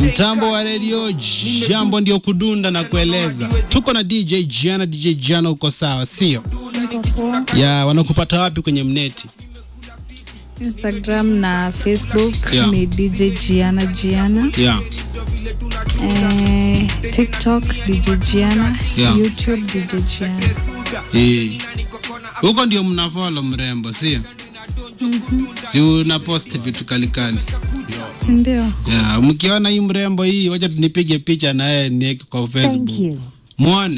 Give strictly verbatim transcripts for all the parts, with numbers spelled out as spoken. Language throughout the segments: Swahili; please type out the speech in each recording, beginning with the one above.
Mtambo wa radio jambo ndio kudunda na kueleza. Tuko na D J Gianna. D J Gianna, uko sawa sio? Ya, wanakupata wapi kwenye mneti? Instagram na Facebook, yeah. Ni D J Gianna Gianna. Yeah. Eh, TikTok D J Gianna, yeah. YouTube D J Gianna. Eh. Huko ndio mnafollow mrembo sio? Mhm. Si una post vitu kali kali. Ndio. Yeah, mkiona hii mrembo hii, wacha tunipige picha na yeye niweke kwa Facebook. Muone.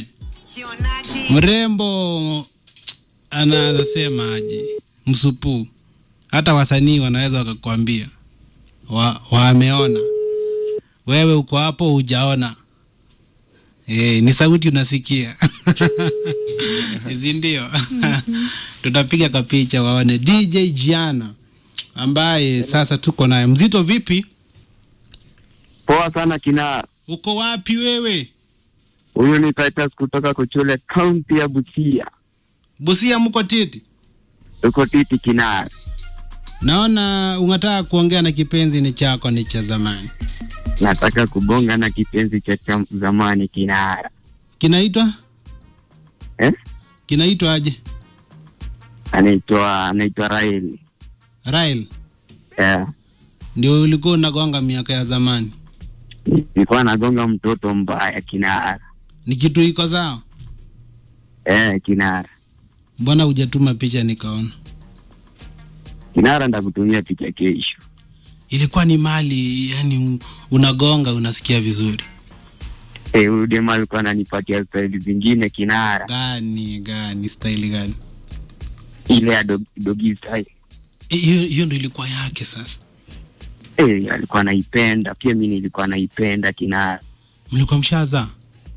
Mrembo anasema aje? Msupu. Hata wasanii wanaweza wakakwambia. Wa, wameona. Wewe uko hapo hujaona. Eh, ni sauti unasikia. Hizi ndio. Tutapiga kapicha waone D J Gianna ambaye sasa tuko naye. Mzito vipi? Poa sana kina. Uko wapi wewe? Huyu ni Titus kutoka Kuchule, county ya Busia. Busia mko titi? Uko titi kina. Naona unataka kuongea na kipenzi ni chako ni cha zamani. Nataka kubonga na kipenzi cha cha zamani kinara. Kinaitwa? Eh? Kinaitwa aje? Anaitwa anaitwa Rail. Rail. Yeah. Ndio ulikuwa unagonga miaka ya zamani. Nilikuwa nagonga mtoto mbaya kinara. Ni kitu iko sawa? Eh, kinara. Mbona hujatuma picha nikaona? Kinara ndakutumia picha kesho. Ilikuwa ni mali, yani unagonga unasikia vizuri. Eh, huyu dema alikuwa ananipatia style zingine kinara. Gani gani style gani? Ile ya dog, dogi style. Hiyo hiyo ndio ilikuwa yake sasa. Eh, alikuwa anaipenda, pia mimi nilikuwa naipenda kinara. Mlikuwa mshaza?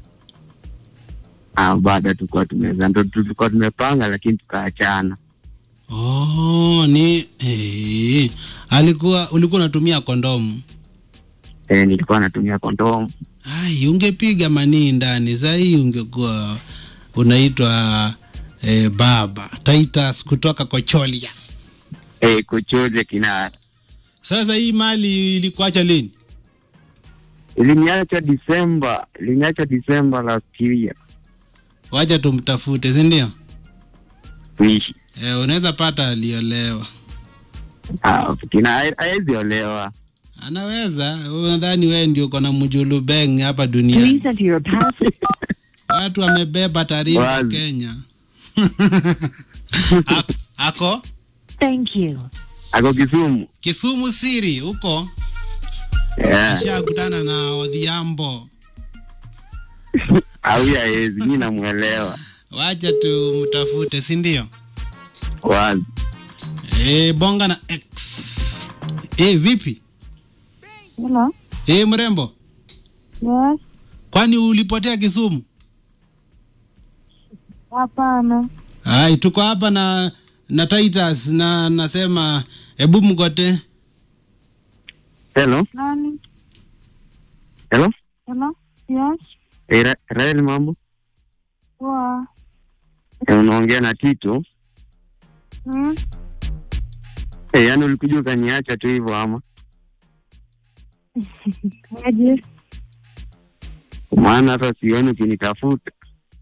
Ah, baada tulikuwa tumeza, ndo tulikuwa tumepanga lakini tukaachana. Oh, ni eh alikuwa ulikuwa unatumia kondomu? Eh, nilikuwa natumia kondomu. Ai, ungepiga manii ndani, sasa hii ungekuwa unaitwa eh, baba Titus kutoka Kocholia. Eh, Kuchole kinara. Sasa hii mali ilikuacha lini? Iliniacha Disemba, iliniacha Disemba last year. Wacha tumtafute, si ndio? Tuishi. Eh, unaweza pata aliolewa. Ah, kina haezi olewa. Anaweza, unadhani wewe ndio uko na mjulu beng hapa duniani? Watu wamebeba taarifa Kenya. Ako, ako? Thank you. Ako Kisumu. Kisumu siri huko? Yeah. Nishakutana na Odhiambo. Au ya hezi, mimi namuelewa. Wacha tumtafute, si ndio? Wazi. Eh, bonga na X. Eh, vipi? Hello. Eh, mrembo. Yes. Kwani ulipotea Kisumu? Hapana. Hai, tuko hapa na na Titus na nasema hebu mgote. Hello. Nani? Hello. Hello. Yes. Eh, Ra Rael mambo? Poa. Eh, unaongea na Tito? Hmm? Eh, yani ulikuja ukaniacha tu hivyo ama? Aje. Maana hata sioni ukinitafuta.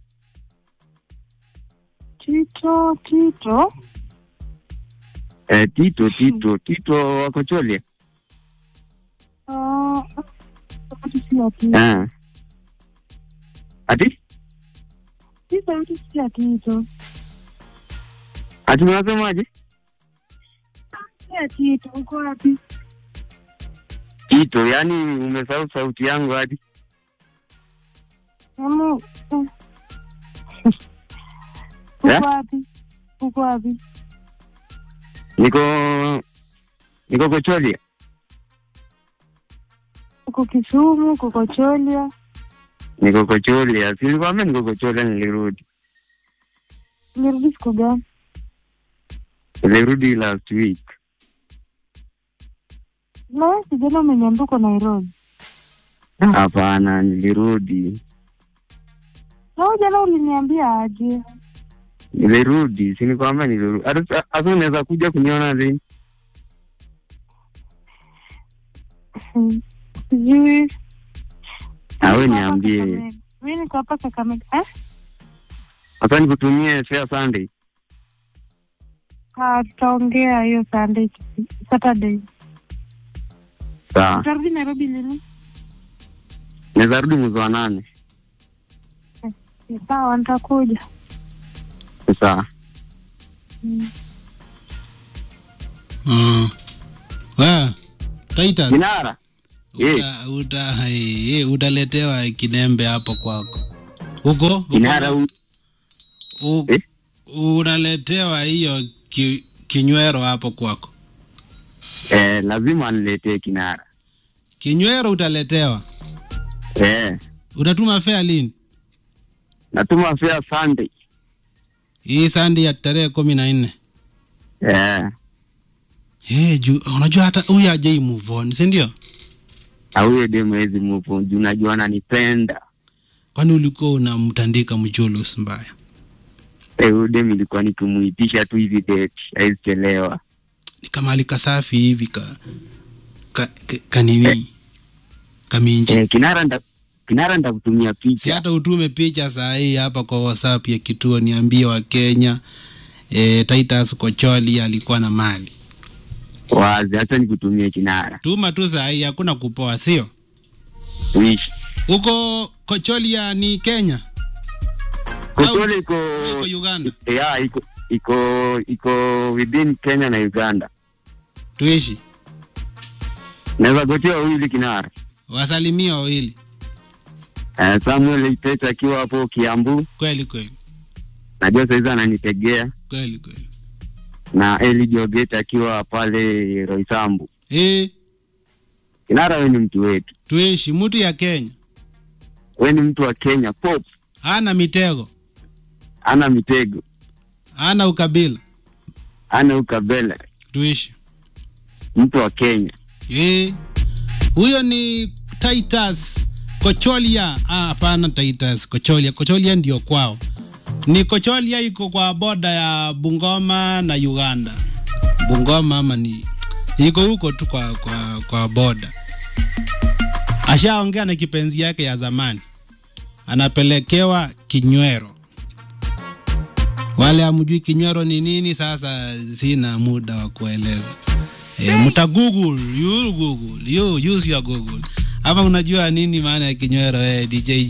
Tito, Tito. Eh, Tito, Tito, Tito wa Kocholia. Ah, uh, Ah. Ati? Tito, Tito, Tito. Ati unasemaje? Ya Tito, uko wapi? Tito, yani umesahau sauti yangu hadi. Mama. Uko wapi? Uko wapi? Niko niko Kocholia. Uko Kisumu, uko Kocholia. Niko Kocholia. Silikwambia niko Kocholia, nilirudi. Nilirudi siku gani? Nilirudi last week. Na sijana umeniambia uko Nairobi. Hapana, nilirudi. Na jana uliniambia aje? Nilirudi, sinikwambia nilirudi. Hata hata unaweza kuja kuniona lini? Sijui. Na wewe Niko hapa niambie. Kakamega. Mimi niko hapa Kakamega. Eh? Hata nikutumie fair Sunday. Ah, tutaongea hiyo Sunday, Saturday. Sawa. Utarudi Nairobi lini? Naweza rudi mwezi wa nane. Eh, sawa, nitakuja. Sawa. Mm. Mm. Wa, Titus. Kinara. Eh, Uta, uta, hai, utaletewa kinembe hapo kwako. Uko? kinara u... U, Eh? unaletewa hiyo ki, kinywero hapo kwako. Eh, lazima niletee kinara. Kinywero utaletewa. Eh, Utatuma fare lini? natuma fair Sunday. Hii Sunday ya tarehe kumi na nne. Eh, Eh, juu unajua hata huyu hajai move on, si ndio? au hiyo demo hizi move juu najua ananipenda. Kwani ulikuwa unamtandika mjulus mbaya? Eh, huyo demo ilikuwa nikimuitisha tu hivi date, haichelewa. Ni kama alikasafi hivi ka ka, ka, ka nini? Eh. Kaminji. Eh, kinara nda kinara ndakutumia Si picha. hata utume picha saa hii hapa kwa WhatsApp ya kituo, niambie wa Kenya eh, Titus Kocholi alikuwa na mali. Wazi, hata nikutumie kinara. Tuma tu saa hii, hakuna kupoa, sio? Wish. Huko Kocholia ni Kenya? Kochole iko Iko Uganda. yeah, iko iko iko within Kenya na Uganda. Tuishi. Naweza gotia wawili kinara. Wasalimia wawili. Eh, Samuel Ipeta akiwa hapo Kiambu. Kweli kweli. Najua saizi ananitegea. Kweli kweli. Na Eli Jogeta akiwa pale Roysambu. Eh, Kinara, wewe ni mtu wetu. tuishi mtu ya Kenya. Wewe ni mtu wa Kenya pop. Hana mitego, Ana mitego. hana ukabila. Ana ukabela. Tuishi. Mtu wa Kenya. Eh, huyo ni Titus Kocholia. Ah, hapana, Titus Kocholia. Kocholia ndio kwao. Ni Kocholia iko kwa boda ya Bungoma na Uganda. Bungoma ama ni iko huko tu kwa kwa kwa boda. Ashaongea na kipenzi yake ya zamani. Anapelekewa kinywero. Wale amjui kinywero ni nini, sasa sina muda wa kueleza. Eh, mta Google, you Google, you use your Google. Ama unajua nini maana ya kinywero, eh, D J